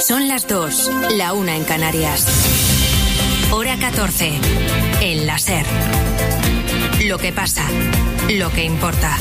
Son las 2, la 1 en Canarias. Hora 14, en la SER. Lo que pasa, lo que importa.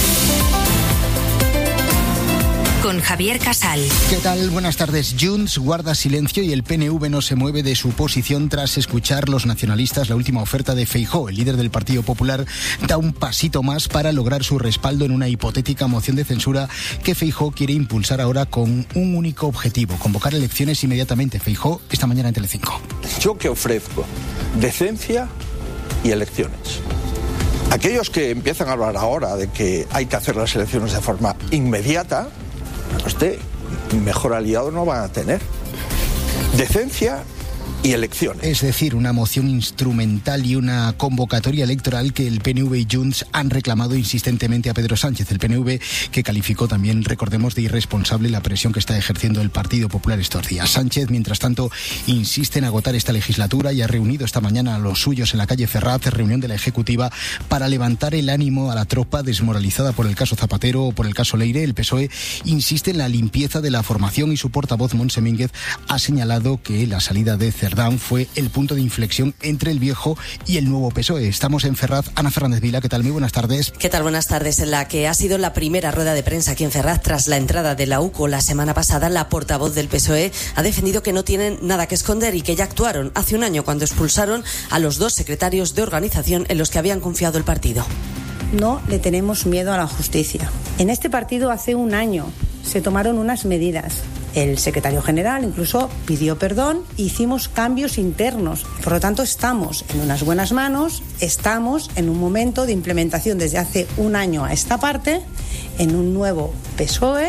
Con Javier Casal. ¿Qué tal? Buenas tardes. Junts guarda silencio y el PNV no se mueve de su posición tras escuchar los nacionalistas la última oferta de Feijóo. El líder del Partido Popular da un pasito más para lograr su respaldo en una hipotética moción de censura que Feijóo quiere impulsar ahora con un único objetivo: convocar elecciones inmediatamente. Feijóo esta mañana en Telecinco. Yo que ofrezco decencia y elecciones. Aquellos que empiezan a hablar ahora de que hay que hacer las elecciones de forma inmediata, mejor aliado no van a tener. Decencia y elecciones. Es decir, una moción instrumental y una convocatoria electoral que el PNV y Junts han reclamado insistentemente a Pedro Sánchez. El PNV que calificó también, recordemos, de irresponsable la presión que está ejerciendo el Partido Popular estos días. Sánchez, mientras tanto, insiste en agotar esta legislatura y ha reunido esta mañana a los suyos en la calle Ferraz, reunión de la Ejecutiva, para levantar el ánimo a la tropa desmoralizada por el caso Zapatero o por el caso Leire. El PSOE insiste en la limpieza de la formación y su portavoz, Montse Mínguez, ha señalado que la salida de Cerdán fue el punto de inflexión entre el viejo y el nuevo PSOE. Estamos en Ferraz. Ana Fernández Vila, ¿qué tal? Muy buenas tardes. ¿Qué tal? Buenas tardes. En la que ha sido la primera rueda de prensa aquí en Ferraz tras la entrada de la UCO la semana pasada, la portavoz del PSOE ha defendido que no tienen nada que esconder y que ya actuaron hace un año cuando expulsaron a los 2 secretarios de organización en los que habían confiado el partido. No le tenemos miedo a la justicia. En este partido hace un año se tomaron unas medidas. El secretario general incluso pidió perdón, hicimos cambios internos. Por lo tanto, estamos en unas buenas manos, estamos en un momento de implementación desde hace un año a esta parte, en un nuevo PSOE.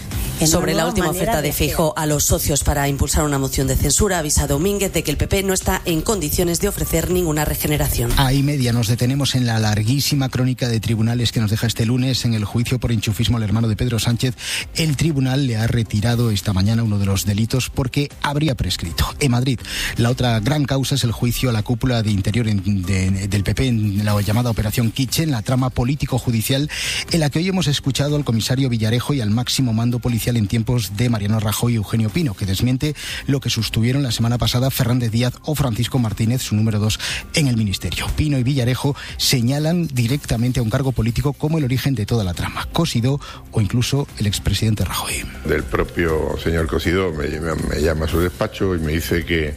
Sobre la última oferta de Feijóo a los socios para impulsar una moción de censura, ha avisado Mínguez de que el PP no está en condiciones de ofrecer ninguna regeneración. A y media nos detenemos en la larguísima crónica de tribunales que nos deja este lunes en el juicio por enchufismo al hermano de Pedro Sánchez. El tribunal le ha retirado esta mañana uno de los delitos porque habría prescrito. En Madrid, la otra gran causa es el juicio a la cúpula de interior del PP en la llamada Operación Kitchen, la trama político-judicial en la que hoy hemos escuchado al comisario Villarejo y al máximo mando policial en tiempos de Mariano Rajoy y Eugenio Pino, que desmiente lo que sostuvieron la semana pasada Fernández Díaz o Francisco Martínez, su número 2 en el ministerio. Pino y Villarejo señalan directamente a un cargo político como el origen de toda la trama, Cosidó o incluso el expresidente Rajoy. Del propio señor Cosidó me llama a su despacho y me dice que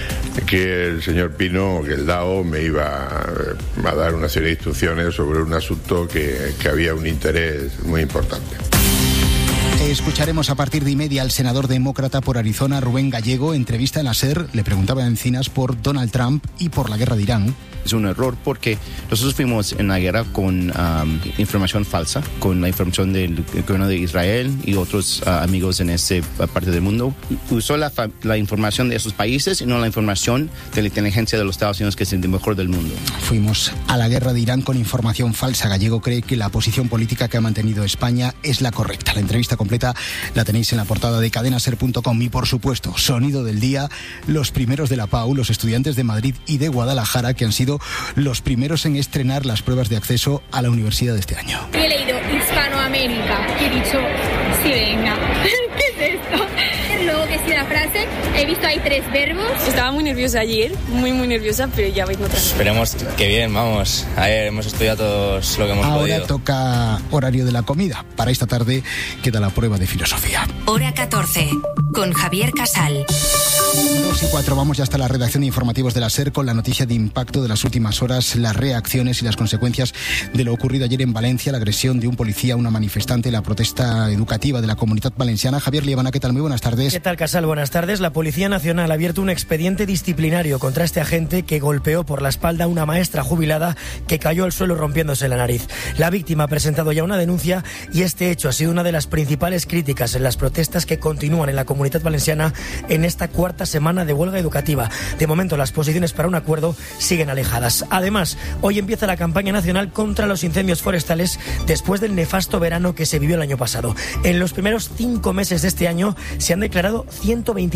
el señor Pino, que el DAO, me iba a dar una serie de instrucciones sobre un asunto que había un interés muy importante. Escucharemos a partir de y media al senador demócrata por Arizona, Rubén Gallego. Entrevista en la SER, le preguntaba a Encinas por Donald Trump y por la guerra de Irán. Es un error porque nosotros fuimos en la guerra con información falsa, con la información del gobierno de Israel y otros amigos en esa parte del mundo. Usó la información de esos países y no la información de la inteligencia de los Estados Unidos, que es el mejor del mundo. Fuimos a la guerra de Irán con información falsa. Gallego cree que la posición política que ha mantenido España es la correcta. La entrevista completa la tenéis en la portada de cadenaser.com y, por supuesto, sonido del día, los primeros de la PAU, los estudiantes de Madrid y de Guadalajara, que han sido los primeros en estrenar las pruebas de acceso a la universidad de este año. He leído Hispanoamérica y he dicho, sí, venga, ¿qué es esto? Luego que sí la frase, he visto ahí 3 verbos. Estaba muy nerviosa ayer, muy nerviosa, pero ya vais notando. Esperemos que bien, vamos. Ayer hemos estudiado todos lo que hemos podido. Ahora toca horario de la comida. Para esta tarde queda la prueba de filosofía. Hora 14, con Javier Casal. 2:04, vamos ya hasta la redacción de informativos de la SER con la noticia de impacto de las últimas horas, las reacciones y las consecuencias de lo ocurrido ayer en Valencia, la agresión de un policía a una manifestante, la protesta educativa de la Comunidad Valenciana. Javier Liebana, ¿qué tal? Muy buenas tardes. ¿Qué tal, Casal? Buenas tardes. La Policía Nacional ha abierto un expediente disciplinario contra este agente que golpeó por la espalda a una maestra jubilada que cayó al suelo rompiéndose la nariz. La víctima ha presentado ya una denuncia y este hecho ha sido una de las principales críticas en las protestas que continúan en la Comunidad Valenciana en esta cuarta semana de huelga educativa. De momento, las posiciones para un acuerdo siguen alejadas. Además, hoy empieza la campaña nacional contra los incendios forestales después del nefasto verano que se vivió el año pasado. En los primeros 5 meses de este año se han declarado 127 incendios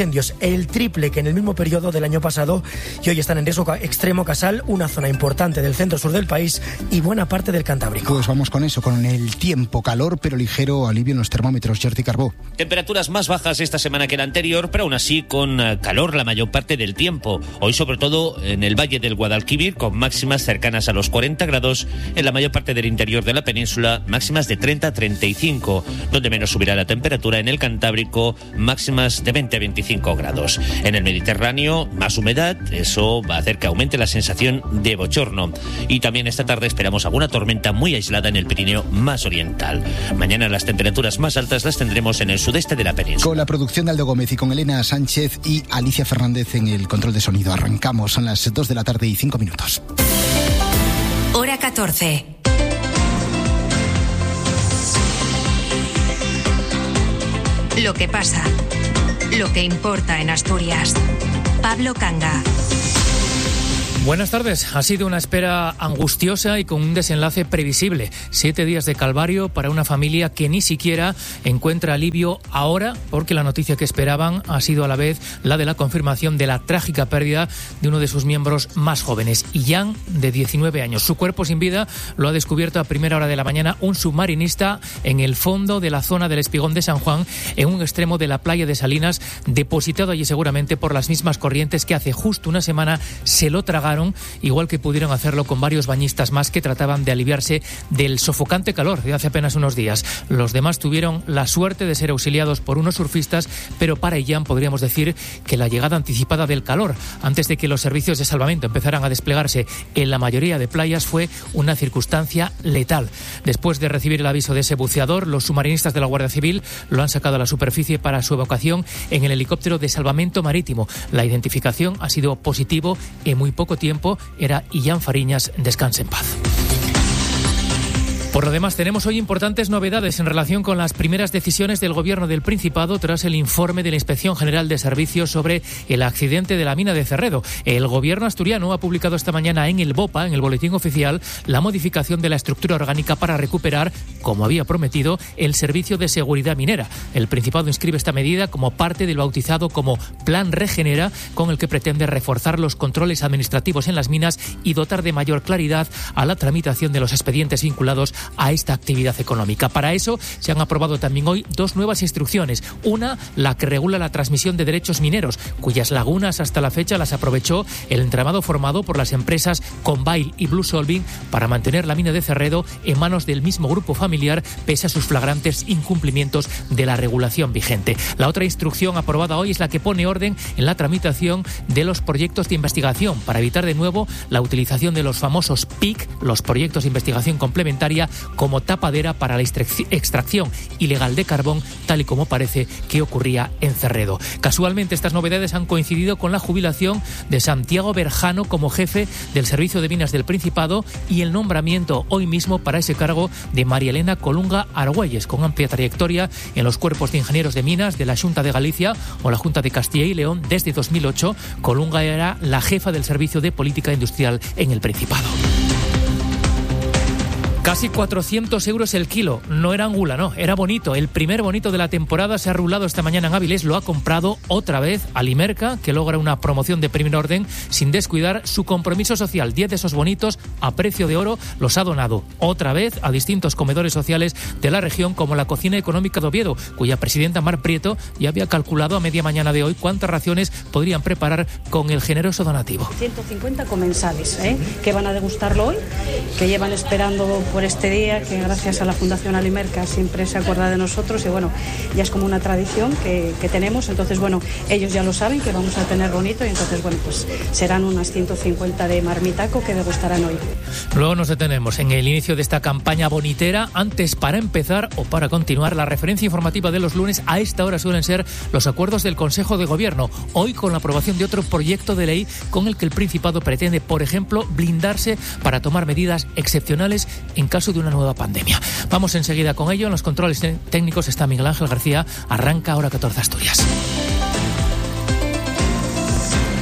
incendios, el triple que en el mismo periodo del año pasado, y hoy están en riesgo extremo Casal, una zona importante del centro-sur del país y buena parte del Cantábrico. Pues vamos con eso, con el tiempo, calor pero ligero alivio en los termómetros. Jordi Carbó. Temperaturas más bajas esta semana que la anterior, pero aún así con calor la mayor parte del tiempo. Hoy sobre todo en el Valle del Guadalquivir, con máximas cercanas a los 40 grados, en la mayor parte del interior de la península, máximas de 30 a 35, donde menos subirá la temperatura en el Cantábrico, máximas de 20 a 25 grados. En el Mediterráneo, más humedad, eso va a hacer que aumente la sensación de bochorno. Y también esta tarde esperamos alguna tormenta muy aislada en el Pirineo más oriental. Mañana las temperaturas más altas las tendremos en el sudeste de la península. Con la producción de Aldo Gómez y con Elena Sánchez y Alicia Fernández en el control de sonido. Arrancamos, son las 2 de la tarde y 5 minutos. Hora 14. Lo que pasa, lo que importa en Asturias. Pablo Canga. Buenas tardes. Ha sido una espera angustiosa y con un desenlace previsible. 7 días de calvario para una familia que ni siquiera encuentra alivio ahora, porque la noticia que esperaban ha sido a la vez la de la confirmación de la trágica pérdida de uno de sus miembros más jóvenes, Ian, de 19 años. Su cuerpo sin vida lo ha descubierto a primera hora de la mañana un submarinista en el fondo de la zona del Espigón de San Juan, en un extremo de la playa de Salinas, depositado allí seguramente por las mismas corrientes que hace justo una semana se lo tragaron, igual que pudieron hacerlo con varios bañistas más que trataban de aliviarse del sofocante calor de hace apenas unos días. Los demás tuvieron la suerte de ser auxiliados por unos surfistas, pero para Ian podríamos decir que la llegada anticipada del calor, antes de que los servicios de salvamento empezaran a desplegarse en la mayoría de playas, fue una circunstancia letal. Después de recibir el aviso de ese buceador, los submarinistas de la Guardia Civil lo han sacado a la superficie para su evacuación en el helicóptero de salvamento marítimo. La identificación ha sido positivo en muy poco tiempo. Era Ian Fariñas, descanse en paz. Por lo demás, tenemos hoy importantes novedades en relación con las primeras decisiones del Gobierno del Principado tras el informe de la Inspección General de Servicios sobre el accidente de la mina de Cerredo. El Gobierno asturiano ha publicado esta mañana en el BOPA, en el Boletín Oficial, la modificación de la estructura orgánica para recuperar, como había prometido, el Servicio de Seguridad Minera. El Principado inscribe esta medida como parte del bautizado como Plan Regenera, con el que pretende reforzar los controles administrativos en las minas y dotar de mayor claridad a la tramitación de los expedientes vinculados a esta actividad económica. Para eso se han aprobado también hoy 2 nuevas instrucciones. Una, la que regula la transmisión de derechos mineros, cuyas lagunas hasta la fecha las aprovechó el entramado formado por las empresas Convail y Blue Solving para mantener la mina de Cerredo en manos del mismo grupo familiar, pese a sus flagrantes incumplimientos de la regulación vigente. La otra instrucción aprobada hoy es la que pone orden en la tramitación de los proyectos de investigación para evitar de nuevo la utilización de los famosos PIC, los proyectos de investigación complementaria, como tapadera para la extracción ilegal de carbón, tal y como parece que ocurría en Cerredo. Casualmente, estas novedades han coincidido con la jubilación de Santiago Berjano como jefe del Servicio de Minas del Principado y el nombramiento hoy mismo para ese cargo de María Elena Colunga Argüelles, con amplia trayectoria en los cuerpos de ingenieros de minas de la Xunta de Galicia o la Junta de Castilla y León desde 2008. Colunga era la jefa del Servicio de Política Industrial en el Principado. Casi 400 euros el kilo. No era Angula, no, era bonito. El primer bonito de la temporada se ha rulado esta mañana en Avilés. Lo ha comprado otra vez Alimerca, que logra una promoción de primer orden sin descuidar su compromiso social. 10 de esos bonitos a precio de oro los ha donado otra vez a distintos comedores sociales de la región, como la Cocina Económica de Oviedo, cuya presidenta Mar Prieto ya había calculado a media mañana de hoy cuántas raciones podrían preparar con el generoso donativo. 150 comensales, que van a degustarlo hoy, que llevan esperando por este día, que gracias a la Fundación Alimerca siempre se acuerda de nosotros y bueno, ya es como una tradición que tenemos. Entonces bueno, ellos ya lo saben que vamos a tener bonito y entonces bueno, pues serán unas 150 de marmitaco que degustarán hoy. Luego nos detenemos en el inicio de esta campaña bonitera. Antes, para empezar o para continuar, la referencia informativa de los lunes a esta hora suelen ser los acuerdos del Consejo de Gobierno. Hoy con la aprobación de otro proyecto de ley con el que el Principado pretende, por ejemplo, blindarse para tomar medidas excepcionales en caso de una nueva pandemia. Vamos enseguida con ello. En los controles técnicos está Miguel Ángel García. Arranca Hora 14 Asturias.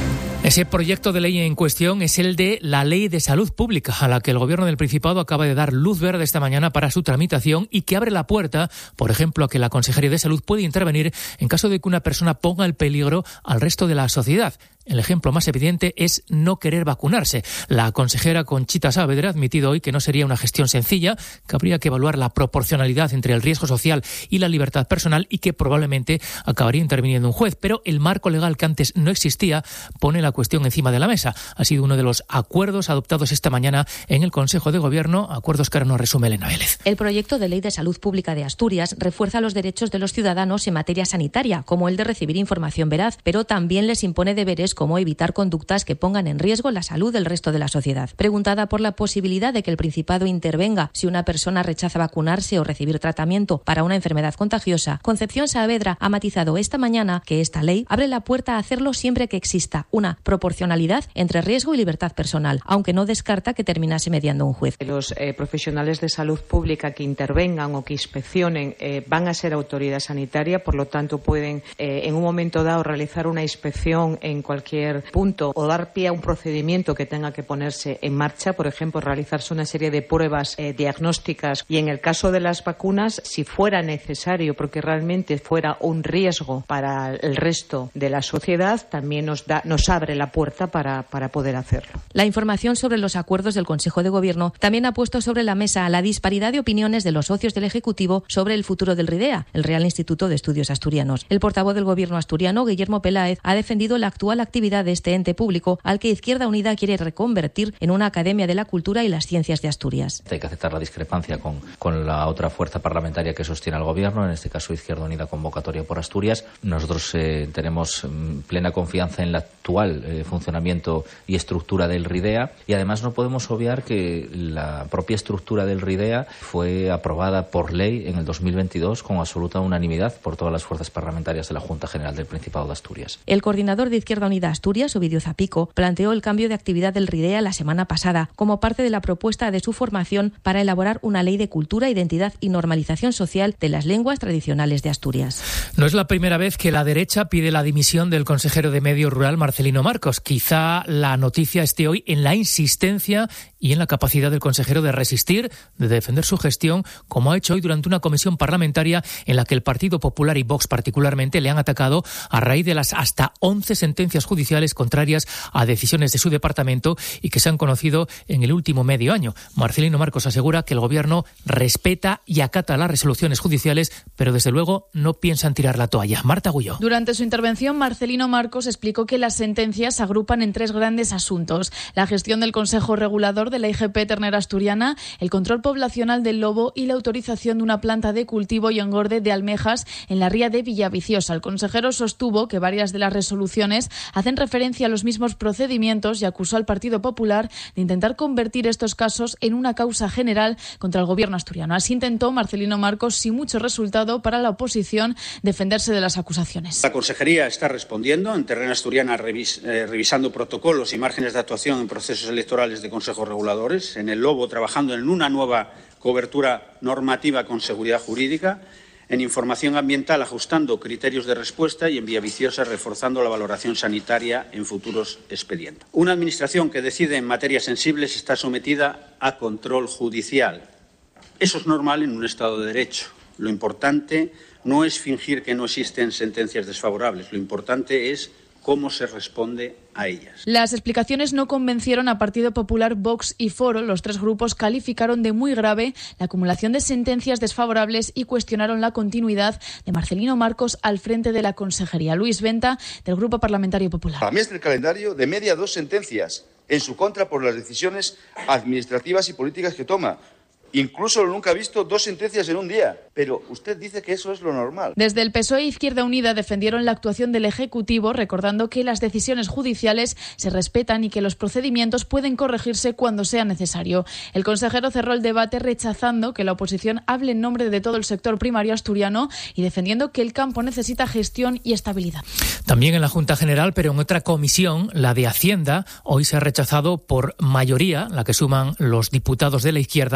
Ese proyecto de ley en cuestión es el de la Ley de Salud Pública, a la que el Gobierno del Principado acaba de dar luz verde esta mañana para su tramitación y que abre la puerta, por ejemplo, a que la Consejería de Salud puede intervenir en caso de que una persona ponga en peligro al resto de la sociedad. El ejemplo más evidente es no querer vacunarse. La consejera Conchita Saavedra ha admitido hoy que no sería una gestión sencilla, que habría que evaluar la proporcionalidad entre el riesgo social y la libertad personal y que probablemente acabaría interviniendo un juez. Pero el marco legal que antes no existía pone la cuestión encima de la mesa. Ha sido uno de los acuerdos adoptados esta mañana en el Consejo de Gobierno, acuerdos que ahora nos resume Elena Vélez. El proyecto de Ley de Salud Pública de Asturias refuerza los derechos de los ciudadanos en materia sanitaria, como el de recibir información veraz, pero también les impone deberes como evitar conductas que pongan en riesgo la salud del resto de la sociedad. Preguntada por la posibilidad de que el Principado intervenga si una persona rechaza vacunarse o recibir tratamiento para una enfermedad contagiosa, Concepción Saavedra ha matizado esta mañana que esta ley abre la puerta a hacerlo siempre que exista una proporcionalidad entre riesgo y libertad personal, aunque no descarta que terminase mediando un juez. Los profesionales de salud pública que intervengan o que inspeccionen van a ser autoridad sanitaria, por lo tanto pueden en un momento dado realizar una inspección en cualquier punto o dar pie a un procedimiento que tenga que ponerse en marcha, por ejemplo, realizarse una serie de pruebas diagnósticas y en el caso de las vacunas, si fuera necesario, porque realmente fuera un riesgo para el resto de la sociedad, también nos abre la puerta para poder hacerlo. La información sobre los acuerdos del Consejo de Gobierno también ha puesto sobre la mesa la disparidad de opiniones de los socios del Ejecutivo sobre el futuro del RIDEA, el Real Instituto de Estudios Asturianos. El portavoz del Gobierno asturiano, Guillermo Peláez, ha defendido la actual actividad de este ente público al que Izquierda Unida quiere reconvertir en una academia de la cultura y las ciencias de Asturias. Hay que aceptar la discrepancia con la otra fuerza parlamentaria que sostiene al Gobierno, en este caso Izquierda Unida Convocatoria por Asturias. Nosotros tenemos plena confianza en el actual funcionamiento y estructura del RIDEA y además no podemos obviar que la propia estructura del RIDEA fue aprobada por ley en el 2022 con absoluta unanimidad por todas las fuerzas parlamentarias de la Junta General del Principado de Asturias. El coordinador de Izquierda Unida Asturias, Ovidio Zapico, planteó el cambio de actividad del RIDEA la semana pasada como parte de la propuesta de su formación para elaborar una ley de cultura, identidad y normalización social de las lenguas tradicionales de Asturias. No es la primera vez que la derecha pide la dimisión del consejero de Medio Rural, Marcelino Marcos. Quizá la noticia esté hoy en la insistencia y en la capacidad del consejero de resistir, de defender su gestión, como ha hecho hoy durante una comisión parlamentaria en la que el Partido Popular y Vox particularmente le han atacado a raíz de las hasta 11 sentencias judiciales contrarias a decisiones de su departamento y que se han conocido en el último medio año. Marcelino Marcos asegura que el Gobierno respeta y acata las resoluciones judiciales, pero desde luego no piensan tirar la toalla. Marta Agulló. Durante su intervención, Marcelino Marcos explicó que las sentencias se agrupan en tres grandes asuntos: la gestión del Consejo Regulador de la IGP Ternera Asturiana, el control poblacional del lobo y la autorización de una planta de cultivo y engorde de almejas en la ría de Villaviciosa. El consejero sostuvo que varias de las resoluciones hacen referencia a los mismos procedimientos y acusó al Partido Popular de intentar convertir estos casos en una causa general contra el Gobierno asturiano. Así intentó Marcelino Marcos, sin mucho resultado para la oposición, defenderse de las acusaciones. La Consejería está respondiendo en Ternera Asturiana revisando protocolos y márgenes de actuación en procesos electorales de consejos reguladores, en el lobo trabajando en una nueva cobertura normativa con seguridad jurídica, en información ambiental ajustando criterios de respuesta y en Villaviciosa reforzando la valoración sanitaria en futuros expedientes. Una administración que decide en materias sensibles está sometida a control judicial. Eso es normal en un Estado de Derecho. Lo importante no es fingir que no existen sentencias desfavorables, lo importante es cómo se responde a ellas. Las explicaciones no convencieron a Partido Popular, Vox y Foro. Los tres grupos calificaron de muy grave la acumulación de sentencias desfavorables y cuestionaron la continuidad de Marcelino Marcos al frente de la Consejería. Luis Venta, del Grupo Parlamentario Popular. Para mí es el calendario de media 2 sentencias en su contra por las decisiones administrativas y políticas que toma. Incluso nunca he visto 2 sentencias en un día. Pero usted dice que eso es lo normal. Desde el PSOE e Izquierda Unida defendieron la actuación del Ejecutivo, recordando que las decisiones judiciales se respetan y que los procedimientos pueden corregirse cuando sea necesario. El consejero cerró el debate rechazando que la oposición hable en nombre de todo el sector primario asturiano y defendiendo que el campo necesita gestión y estabilidad. También en la Junta General, pero en otra comisión, la de Hacienda, hoy se ha rechazado por mayoría, la que suman los diputados de la izquierda,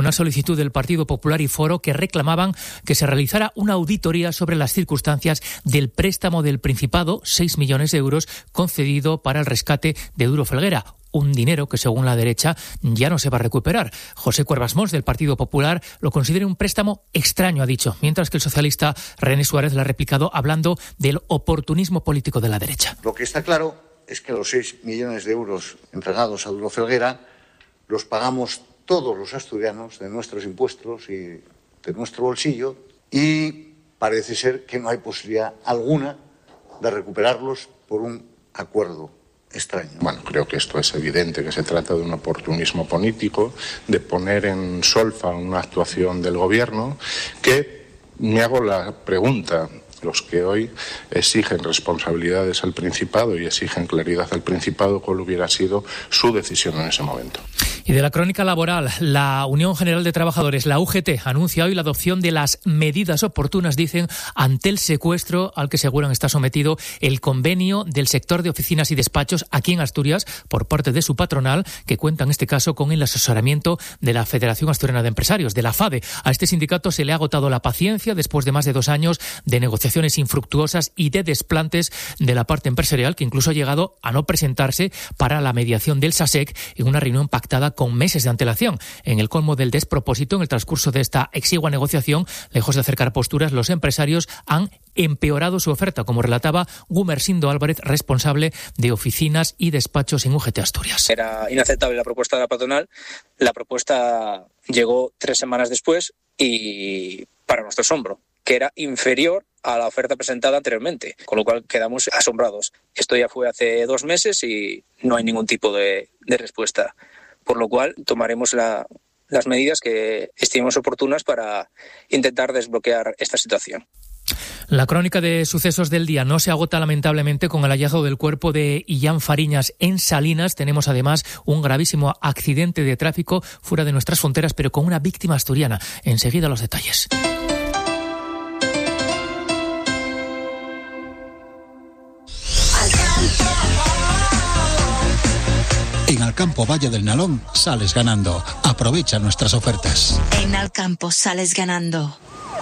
una solicitud del Partido Popular y Foro que reclamaban que se realizara una auditoría sobre las circunstancias del préstamo del Principado, 6 millones de euros, concedido para el rescate de Duro Felguera. Un dinero que, según la derecha, ya no se va a recuperar. José Cuervas Mons, del Partido Popular, lo considera un préstamo extraño, ha dicho, mientras que el socialista René Suárez le ha replicado hablando del oportunismo político de la derecha. Lo que está claro es que los 6 millones de euros entregados a Duro Felguera los pagamos todos los asturianos de nuestros impuestos y de nuestro bolsillo, y parece ser que no hay posibilidad alguna de recuperarlos por un acuerdo extraño. Bueno, creo que esto es evidente, que se trata de un oportunismo político, de poner en solfa una actuación del gobierno, que me hago la pregunta: los que hoy exigen responsabilidades al Principado y exigen claridad al Principado, ¿cuál hubiera sido su decisión en ese momento? Y de la crónica laboral, la Unión General de Trabajadores, la UGT, anuncia hoy la adopción de las medidas oportunas, dicen, ante el secuestro al que aseguran está sometido el convenio del sector de oficinas y despachos aquí en Asturias por parte de su patronal, que cuenta en este caso con el asesoramiento de la Federación Asturiana de Empresarios, de la FADE. A este sindicato se le ha agotado la paciencia después de más de 2 años de negociaciones infructuosas y de desplantes de la parte empresarial, que incluso ha llegado a no presentarse para la mediación del SASEC en una reunión pactada con meses de antelación. En el colmo del despropósito, en el transcurso de esta exigua negociación, lejos de acercar posturas, los empresarios han empeorado su oferta, como relataba Gumersindo Álvarez, responsable de oficinas y despachos en UGT Asturias. Era inaceptable la propuesta de la patronal. La propuesta llegó 3 semanas después y para nuestro asombro, que era inferior a la oferta presentada anteriormente, con lo cual quedamos asombrados. Esto ya fue hace 2 meses y no hay ningún tipo de respuesta, por lo cual tomaremos las medidas que estimemos oportunas para intentar desbloquear esta situación. La crónica de sucesos del día no se agota lamentablemente con el hallazgo del cuerpo de Illán Fariñas en Salinas. Tenemos además un gravísimo accidente de tráfico fuera de nuestras fronteras, pero con una víctima asturiana. Enseguida los detalles. En Alcampo Valle del Nalón sales ganando. Aprovecha nuestras ofertas. En Alcampo sales ganando.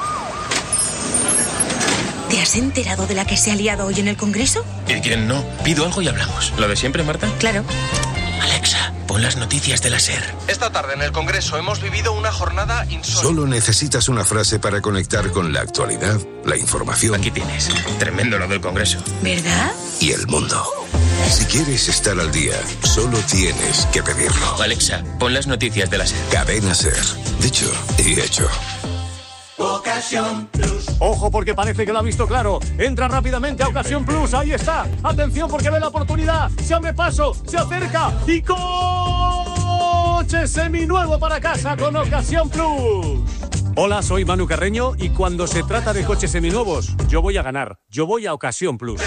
¿Te has enterado de la que se ha liado hoy en el Congreso? ¿Y quién no? Pido algo y hablamos. ¿Lo de siempre, Marta? Claro. Alexa, pon las noticias de la SER. Esta tarde en el Congreso hemos vivido una jornada insólita. Solo necesitas una frase para conectar con la actualidad, la información. Aquí tienes. Tremendo lo del Congreso. ¿Verdad? Y el mundo. Si quieres estar al día, solo tienes que pedirlo. Alexa, pon las noticias de la SER. Cadena SER. Dicho y hecho. Ocasión Plus. Ojo, porque parece que lo ha visto claro. Entra rápidamente a Ocasión Plus. Ahí está. Atención, porque ve la oportunidad. Se abre paso, se acerca y coche seminuevo para casa con Ocasión Plus. Hola, soy Manu Carreño y cuando se trata de coches seminuevos, yo voy a ganar. Yo voy a Ocasión Plus.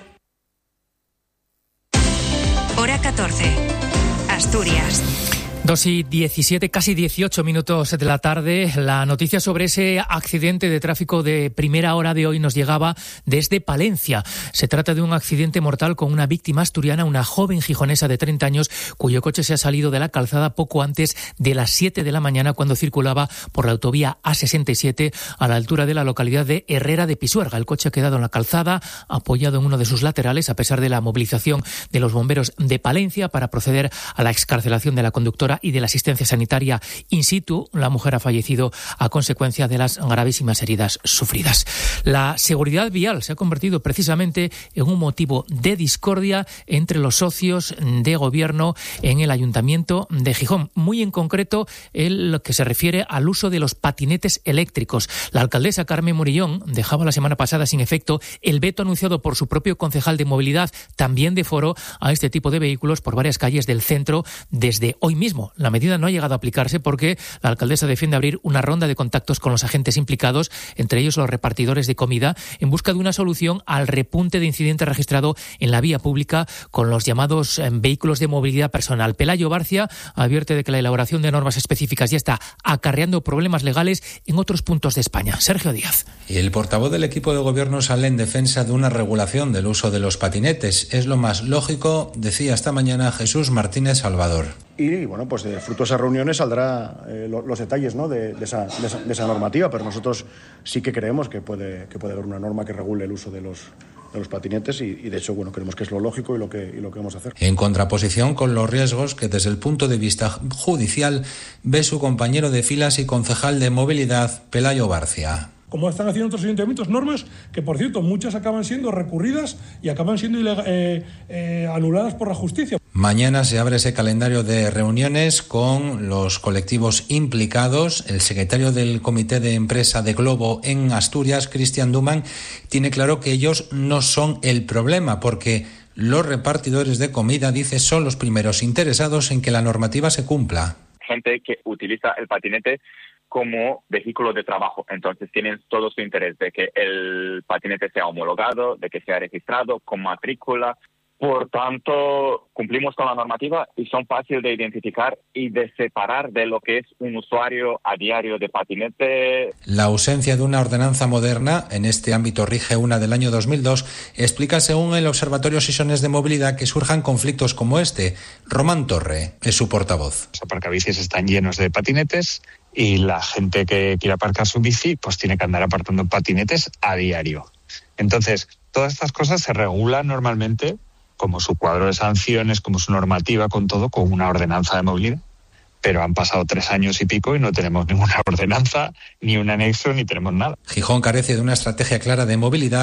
Hora 14. Asturias. 2:17, casi 18 minutos de la tarde. La noticia sobre ese accidente de tráfico de primera hora de hoy nos llegaba desde Palencia. Se trata de un accidente mortal con una víctima asturiana, una joven gijonesa de 30 años, cuyo coche se ha salido de la calzada poco antes de las 7 de la mañana cuando circulaba por la autovía A67 a la altura de la localidad de Herrera de Pisuerga. El coche ha quedado en la calzada, apoyado en uno de sus laterales, a pesar de la movilización de los bomberos de Palencia para proceder a la excarcelación de la conductora y de la asistencia sanitaria in situ. La mujer ha fallecido a consecuencia de las gravísimas heridas sufridas. La seguridad vial se ha convertido precisamente en un motivo de discordia entre los socios de gobierno en el Ayuntamiento de Gijón. Muy en concreto, en lo que se refiere al uso de los patinetes eléctricos. La alcaldesa Carmen Morillón dejaba la semana pasada sin efecto el veto anunciado por su propio concejal de movilidad, también de Foro, a este tipo de vehículos por varias calles del centro desde hoy mismo. La medida no ha llegado a aplicarse porque la alcaldesa defiende abrir una ronda de contactos con los agentes implicados, entre ellos los repartidores de comida, en busca de una solución al repunte de incidentes registrado en la vía pública con los llamados vehículos de movilidad personal. Pelayo Barcia advierte de que la elaboración de normas específicas ya está acarreando problemas legales en otros puntos de España. Sergio Díaz. El portavoz del equipo de gobierno sale en defensa de una regulación del uso de los patinetes. Es lo más lógico, decía esta mañana Jesús Martínez Salvador. Y bueno, pues de fruto de esas reuniones saldrá los detalles, ¿no?, de esa normativa, pero nosotros sí que creemos que puede haber una norma que regule el uso de los patinetes y de hecho, bueno, creemos que es lo lógico y lo que vamos a hacer. En contraposición con los riesgos que desde el punto de vista judicial ve su compañero de filas y concejal de movilidad, Pelayo Barcia. Como están haciendo otros ayuntamientos, normas que, por cierto, muchas acaban siendo recurridas y acaban siendo anuladas por la justicia. Mañana se abre ese calendario de reuniones con los colectivos implicados. El secretario del Comité de Empresa de Globo en Asturias, Cristian Duman, tiene claro que ellos no son el problema, porque los repartidores de comida, dice, son los primeros interesados en que la normativa se cumpla. Gente que utiliza el patinete como vehículo de trabajo. Entonces tienen todo su interés de que el patinete sea homologado, de que sea registrado con matrícula. Por tanto, cumplimos con la normativa y son fáciles de identificar y de separar de lo que es un usuario a diario de patinete. La ausencia de una ordenanza moderna, en este ámbito rige una del año 2002, explica según el Observatorio Sisones de Movilidad que surjan conflictos como este. Román Torre es su portavoz. Los aparcabicis están llenos de patinetes y la gente que quiere aparcar su bici pues tiene que andar apartando patinetes a diario. Entonces, todas estas cosas se regulan normalmente como su cuadro de sanciones, como su normativa, con todo, con una ordenanza de movilidad. Pero han pasado 3 años y pico y no tenemos ninguna ordenanza, ni un anexo, ni tenemos nada. Gijón carece de una estrategia clara de movilidad